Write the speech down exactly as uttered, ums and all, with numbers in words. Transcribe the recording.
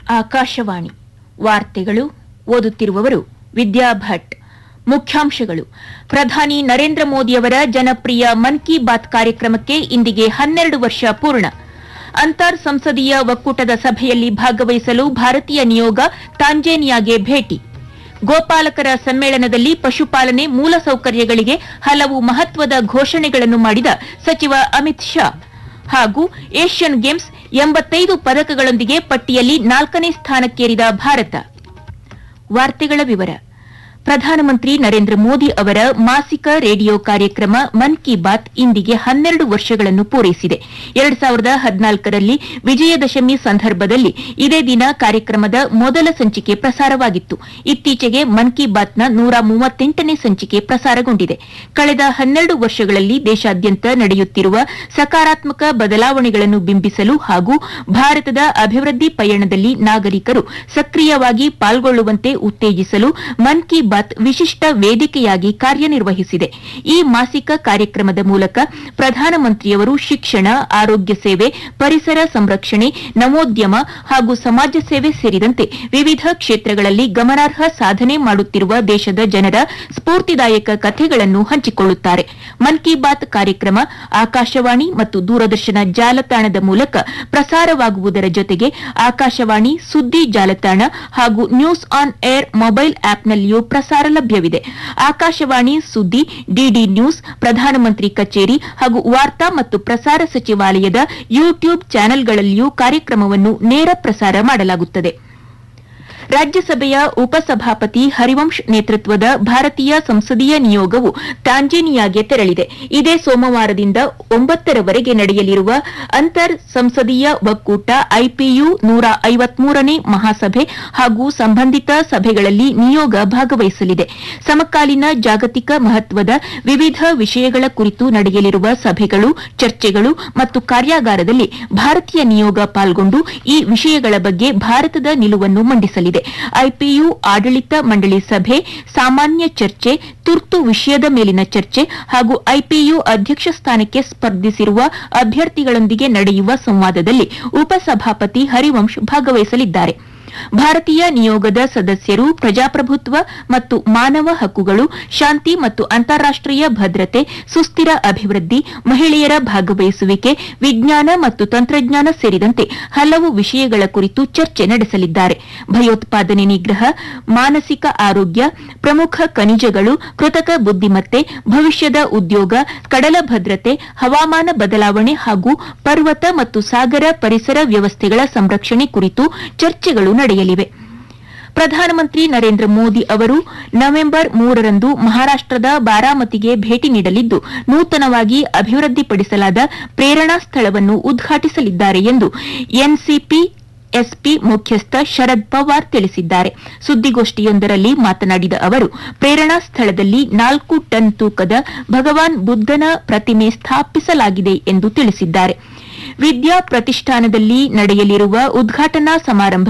ಆಕಾಶವಾಣಿ ವಾರ್ತೆಗಳು ಓದುತ್ತಿರುವವರು ವಿದ್ಯಾ ಭಟ್. ಮುಖ್ಯಾಂಶಗಳು: ಪ್ರಧಾನಿ ನರೇಂದ್ರ ಮೋದಿಯವರ ಜನಪ್ರಿಯ ಮನ್ ಕಿ ಬಾತ್ ಕಾರ್ಯಕ್ರಮಕ್ಕೆ ಇಂದಿಗೆ ಹನ್ನೆರಡು ವರ್ಷ ಪೂರ್ಣ. ಅಂತರ್ ಸಂಸದೀಯ ಒಕ್ಕೂಟದ ಸಭೆಯಲ್ಲಿ ಭಾಗವಹಿಸಲು ಭಾರತೀಯ ನಿಯೋಗ ತಾಂಜೇನಿಯಾಗೆ ಭೇಟಿ. ಗೋಪಾಲಕರ ಸಮ್ಮೇಳನದಲ್ಲಿ ಪಶುಪಾಲನೆ ಮೂಲಸೌಕರ್ಯಗಳಿಗೆ ಹಲವು ಮಹತ್ವದ ಘೋಷಣೆಗಳನ್ನು ಮಾಡಿದ ಸಚಿವ ಅಮಿತ್ ಶಾ. ಹಾಗೂ ಏಷ್ಯನ್ ಗೇಮ್ಸ್ ಎಂಬತ್ತೈದು ಪದಕಗಳೊಂದಿಗೆ ಪಟ್ಟಿಯಲ್ಲಿ ನಾಲ್ಕನೇ ಸ್ಥಾನಕ್ಕೇರಿದ ಭಾರತ. ವಾರ್ತೆಗಳ ವಿವರ. ಪ್ರಧಾನಮಂತ್ರಿ ನರೇಂದ್ರ ಮೋದಿ ಅವರ ಮಾಸಿಕ ರೇಡಿಯೋ ಕಾರ್ಯಕ್ರಮ ಮನ್ ಕಿ ಬಾತ್ ಇಂದಿಗೆ ಹನ್ನೆರಡು ವರ್ಷಗಳನ್ನು ಪೂರೈಸಿದೆ. ಎರಡು ಸಾವಿರದ ಹದಿನಾಲ್ಕರಲ್ಲಿ ವಿಜಯದಶಮಿ ಸಂದರ್ಭದಲ್ಲಿ ಇದೇ ದಿನ ಕಾರ್ಯಕ್ರಮದ ಮೊದಲ ಸಂಚಿಕೆ ಪ್ರಸಾರವಾಗಿತ್ತು. ಇತ್ತೀಚೆಗೆ ಮನ್ ಕಿ ಬಾತ್ನ ನೂರ ಮೂವತ್ತೆಂಟನೇ ಸಂಚಿಕೆ ಪ್ರಸಾರಗೊಂಡಿದೆ. ಕಳೆದ ಹನ್ನೆರಡು ವರ್ಷಗಳಲ್ಲಿ ದೇಶಾದ್ಯಂತ ನಡೆಯುತ್ತಿರುವ ಸಕಾರಾತ್ಮಕ ಬದಲಾವಣೆಗಳನ್ನು ಬಿಂಬಿಸಲು ಹಾಗೂ ಭಾರತದ ಅಭಿವೃದ್ಧಿ ಪಯಣದಲ್ಲಿ ನಾಗರಿಕರು ಸಕ್ರಿಯವಾಗಿ ಪಾಲ್ಗೊಳ್ಳುವಂತೆ ಉತ್ತೇಜಿಸಲು ಮನ್ ಕಿ ಬಾತ್ ವಿಶಿಷ್ಟ ವೇದಿಕೆಯಾಗಿ ಕಾರ್ಯನಿರ್ವಹಿಸಿದೆ. ಈ ಮಾಸಿಕ ಕಾರ್ಯಕ್ರಮದ ಮೂಲಕ ಪ್ರಧಾನಮಂತ್ರಿಯವರು ಶಿಕ್ಷಣ, ಆರೋಗ್ಯ ಸೇವೆ, ಪರಿಸರ ಸಂರಕ್ಷಣೆ, ನವೋದ್ಯಮ ಹಾಗೂ ಸಮಾಜ ಸೇವೆ ಸೇರಿದಂತೆ ವಿವಿಧ ಕ್ಷೇತ್ರಗಳಲ್ಲಿ ಗಮನಾರ್ಹ ಸಾಧನೆ ಮಾಡುತ್ತಿರುವ ದೇಶದ ಜನರ ಸ್ಫೂರ್ತಿದಾಯಕ ಕಥೆಗಳನ್ನು ಹಂಚಿಕೊಳ್ಳುತ್ತಾರೆ. ಮನ್ ಕಿ ಬಾತ್ ಕಾರ್ಯಕ್ರಮ ಆಕಾಶವಾಣಿ ಮತ್ತು ದೂರದರ್ಶನ ಜಾಲತಾಣದ ಮೂಲಕ ಪ್ರಸಾರವಾಗುವುದರ ಜೊತೆಗೆ ಆಕಾಶವಾಣಿ ಸುದ್ದಿ ಜಾಲತಾಣ ಹಾಗೂ ನ್ಯೂಸ್ ಆನ್ ಏರ್ ಮೊಬೈಲ್ ಆಪ್ನಲ್ಲಿಯೂ ಪ್ರಸಾರ ಲಭ್ಯವಿದೆ. ಆಕಾಶವಾಣಿ ಸುದ್ದಿ, ಡಿಡಿ ನ್ಯೂಸ್, ಪ್ರಧಾನಮಂತ್ರಿ ಕಚೇರಿ ಹಾಗೂ ವಾರ್ತಾ ಮತ್ತು ಪ್ರಸಾರ ಸಚಿವಾಲಯದ ಯೂಟ್ಯೂಬ್ ಚಾನೆಲ್ಗಳಲ್ಲಿಯೂ ಕಾರ್ಯಕ್ರಮವನ್ನು ನೇರ ಪ್ರಸಾರ ಮಾಡಲಾಗುತ್ತದೆ. ರಾಜ್ಯಸಭೆಯ ಉಪಸಭಾಪತಿ ಹರಿವಂಶ್ ನೇತೃತ್ವದ ಭಾರತೀಯ ಸಂಸದೀಯ ನಿಯೋಗವು ತಾಂಜೇನಿಯಾಗೆ ತೆರಳಿದೆ. ಇದೇ ಸೋಮವಾರದಿಂದ ಒಂಬತ್ತರವರೆಗೆ ನಡೆಯಲಿರುವ ಅಂತರ್ ಸಂಸದೀಯ ಒಕ್ಕೂಟ ಐಪಿಯು ನೂರ ಐವತ್ಮೂರನೇ ಮಹಾಸಭೆ ಹಾಗೂ ಸಂಬಂಧಿತ ಸಭೆಗಳಲ್ಲಿ ನಿಯೋಗ ಭಾಗವಹಿಸಲಿದೆ. ಸಮಕಾಲೀನ ಜಾಗತಿಕ ಮಹತ್ವದ ವಿವಿಧ ವಿಷಯಗಳ ಕುರಿತು ನಡೆಯಲಿರುವ ಸಭೆಗಳು, ಚರ್ಚೆಗಳು ಮತ್ತು ಕಾರ್ಯಾಗಾರದಲ್ಲಿ ಭಾರತೀಯ ನಿಯೋಗ ಪಾಲ್ಗೊಂಡು ಈ ವಿಷಯಗಳ ಬಗ್ಗೆ ಭಾರತದ ನಿಲುವನ್ನು ಮಂಡಿಸಲಿದೆ. ಐಪಿಯು ಆಡಳಿತ ಮಂಡಳಿ ಸಭೆ, ಸಾಮಾನ್ಯ ಚರ್ಚೆ, ತುರ್ತು ವಿಷಯದ ಮೇಲಿನ ಚರ್ಚೆ ಹಾಗೂ ಐಪಿಯು ಅಧ್ಯಕ್ಷ ಸ್ಥಾನಕ್ಕೆ ಸ್ಪರ್ಧಿಸಿರುವ ಅಭ್ಯರ್ಥಿಗಳೊಂದಿಗೆ ನಡೆಯುವ ಸಂವಾದದಲ್ಲಿ ಉಪಸಭಾಪತಿ ಹರಿವಂಶ್ ಭಾಗವಹಿಸಲಿದ್ದಾರೆ. ಭಾರತೀಯ ನಿಯೋಗದ ಸದಸ್ಯರು ಪ್ರಜಾಪ್ರಭುತ್ವ ಮತ್ತು ಮಾನವ ಹಕ್ಕುಗಳು, ಶಾಂತಿ ಮತ್ತು ಅಂತಾರಾಷ್ಟೀಯ ಭದ್ರತೆ, ಸುಸ್ಥಿರ ಅಭಿವೃದ್ಧಿ, ಮಹಿಳೆಯರ ಭಾಗವಹಿಸುವಿಕೆ, ವಿಜ್ಞಾನ ಮತ್ತು ತಂತ್ರಜ್ಞಾನ ಸೇರಿದಂತೆ ಹಲವು ವಿಷಯಗಳ ಕುರಿತು ಚರ್ಚೆ ನಡೆಸಲಿದ್ದಾರೆ. ಭಯೋತ್ಪಾದನೆ ನಿಗ್ರಹ, ಮಾನಸಿಕ ಆರೋಗ್ಯ, ಪ್ರಮುಖ ಖನಿಜಗಳು, ಕೃತಕ ಬುದ್ದಿಮತ್ತೆ, ಭವಿಷ್ಯದ ಉದ್ಯೋಗ, ಕಡಲ ಭದ್ರತೆ, ಹವಾಮಾನ ಬದಲಾವಣೆ ಹಾಗೂ ಪರ್ವತ ಮತ್ತು ಸಾಗರ ಪರಿಸರ ವ್ಯವಸ್ಥೆಗಳ ಸಂರಕ್ಷಣೆ ಕುರಿತು ಚರ್ಚೆಗಳು ನಡೆಯಲಿವೆ. ಪ್ರಧಾನಮಂತ್ರಿ ನರೇಂದ್ರ ಮೋದಿ ಅವರು ನವೆಂಬರ್ ಮೂರರಂದು ಮಹಾರಾಷ್ಟದ ಬಾರಾಮತಿಗೆ ಭೇಟಿ ನೀಡಲಿದ್ದು, ನೂತನವಾಗಿ ಅಭಿವೃದ್ಧಿಪಡಿಸಲಾದ ಪ್ರೇರಣಾ ಸ್ಥಳವನ್ನು ಉದ್ಘಾಟಿಸಲಿದ್ದಾರೆ ಎಂದು ಎನ್ಸಿಪಿ ಎಸ್ಪಿ ಮುಖ್ಯಸ್ಥ ಶರದ್ ಪವಾರ್ ತಿಳಿಸಿದ್ದಾರೆ. ಸುದ್ದಿಗೋಷ್ಠಿಯೊಂದರಲ್ಲಿ ಮಾತನಾಡಿದ ಅವರು, ಪ್ರೇರಣಾ ಸ್ಥಳದಲ್ಲಿ ನಾಲ್ಕು ಟನ್ ತೂಕದ ಭಗವಾನ್ ಬುದ್ದನ ಪ್ರತಿಮೆ ಸ್ಥಾಪಿಸಲಾಗಿದೆ ಎಂದು ತಿಳಿಸಿದ್ದಾರೆ. ವಿದ್ಯಾ ಪ್ರತಿಷ್ಠಾನದಲ್ಲಿ ನಡೆಯಲಿರುವ ಉದ್ಘಾಟನಾ ಸಮಾರಂಭ